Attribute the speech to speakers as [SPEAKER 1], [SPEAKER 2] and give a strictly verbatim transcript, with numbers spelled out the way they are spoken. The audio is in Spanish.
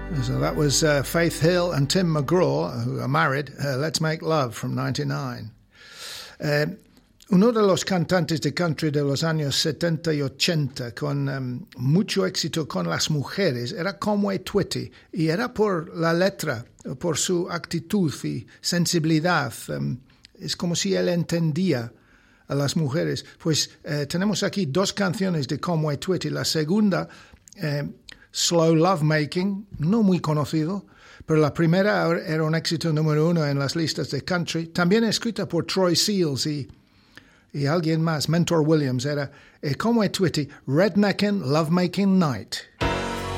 [SPEAKER 1] So that was uh, Faith Hill and Tim McGraw, who are married. Uh, Let's Make Love from ninety-nine. Uh, uno de los cantantes de country de los años setenta y ochenta con um, mucho éxito con las mujeres era Conway Twitty, y era por la letra, por su actitud y sensibilidad. Um, es como si él entendía a las mujeres. Pues uh, tenemos aquí dos canciones de Conway Twitty. La segunda, uh, Slow Love Making, no muy conocido, pero la primera era un éxito número uno en las listas de country, también escrita por Troy Seals y, y alguien más, Mentor Williams, era eh, Conway Twitty, Redneckin' Love Making Night.